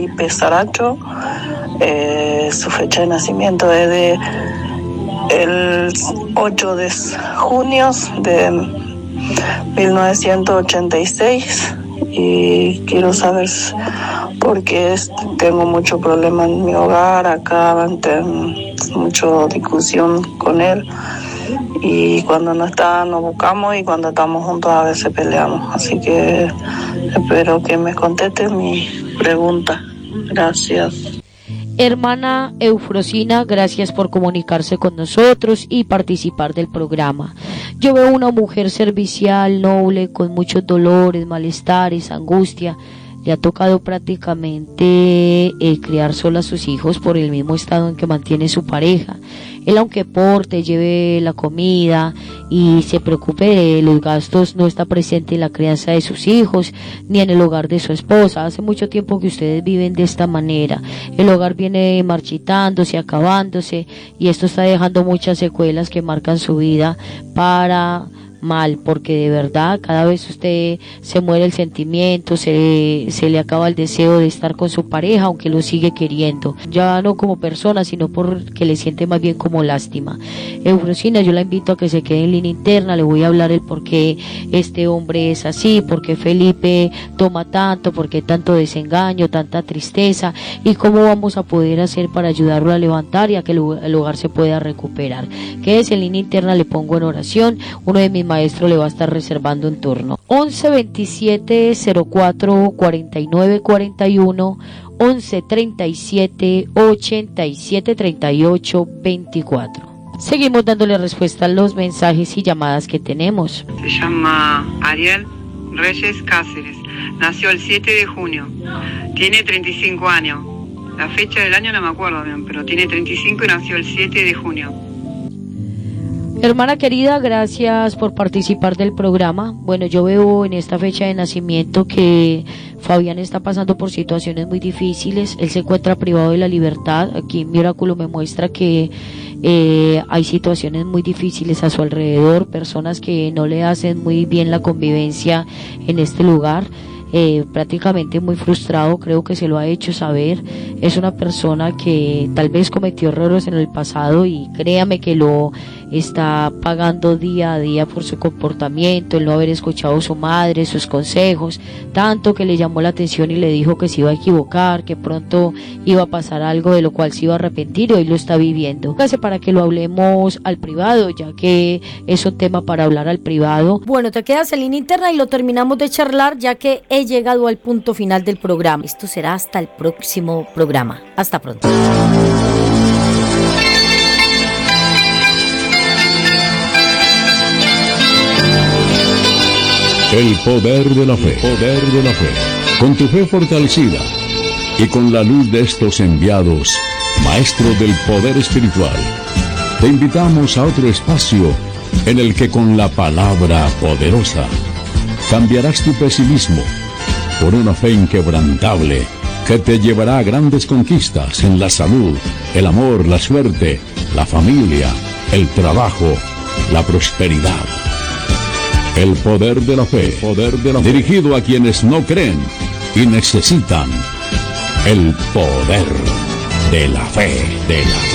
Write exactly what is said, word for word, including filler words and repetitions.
Felipe Saracho. Eh, su fecha de nacimiento es de el ocho de junio de mil novecientos ochenta y seis, y quiero saber por qué tengo mucho problema en mi hogar. Acá tengo mucha discusión con él, y cuando no está nos buscamos, y cuando estamos juntos a veces peleamos. Así que espero que me conteste mi pregunta. Gracias. Hermana Eufrosina, gracias por comunicarse con nosotros y participar del programa. Yo veo una mujer servicial, noble, con muchos dolores, malestares, angustia. Le ha tocado prácticamente eh, criar sola a sus hijos por el mismo estado en que mantiene su pareja. Él, aunque porte, lleve la comida y se preocupe de los gastos, no está presente en la crianza de sus hijos ni en el hogar de su esposa. Hace mucho tiempo que ustedes viven de esta manera. El hogar viene marchitándose, acabándose, y esto está dejando muchas secuelas que marcan su vida para mal, porque de verdad cada vez usted se muere el sentimiento, se, se le acaba el deseo de estar con su pareja, aunque lo sigue queriendo, ya no como persona, sino porque le siente más bien como lástima. Eufrosina, yo la invito a que se quede en línea interna. Le voy a hablar el por qué este hombre es así, por qué Felipe toma tanto, por qué tanto desengaño, tanta tristeza, y cómo vamos a poder hacer para ayudarlo a levantar y a que el hogar se pueda recuperar. Quédese en línea interna, le pongo en oración. Uno de mis maestro le va a estar reservando un turno. once veintisiete cero cuatro cuarenta y nueve cuarenta y uno, once treinta y siete ochenta y siete treinta y ocho veinticuatro. Seguimos dándole respuesta a los mensajes y llamadas que tenemos. Se llama Ariel Reyes Cáceres. Nació el siete de junio. Tiene treinta y cinco años. La fecha del año no me acuerdo bien, pero tiene treinta y cinco y nació el siete de junio. Hermana querida, gracias por participar del programa. Bueno, yo veo en esta fecha de nacimiento que Fabián está pasando por situaciones muy difíciles. Él se encuentra privado de la libertad. Aquí mi oráculo me muestra que eh, hay situaciones muy difíciles a su alrededor, personas que no le hacen muy bien la convivencia en este lugar. Eh, prácticamente muy frustrado, creo que se lo ha hecho saber. Es una persona que tal vez cometió errores en el pasado, y créame que lo está pagando día a día por su comportamiento, el no haber escuchado a su madre, sus consejos, tanto que le llamó la atención y le dijo que se iba a equivocar, que pronto iba a pasar algo de lo cual se iba a arrepentir, y hoy lo está viviendo. Gracias, para que lo hablemos al privado, ya que es un tema para hablar al privado. Bueno, te quedas en línea interna y lo terminamos de charlar, ya que he llegado al punto final del programa. Esto será hasta el próximo programa. Hasta pronto. El poder de la fe. El poder de la fe. Con tu fe fortalecida y con la luz de estos enviados, maestros del poder espiritual, te invitamos a otro espacio en el que con la palabra poderosa cambiarás tu pesimismo por una fe inquebrantable que te llevará a grandes conquistas en la salud, el amor, la suerte, la familia, el trabajo, la prosperidad. El poder de la fe, poder de la fe, dirigido a quienes no creen y necesitan el poder de la fe, de la fe.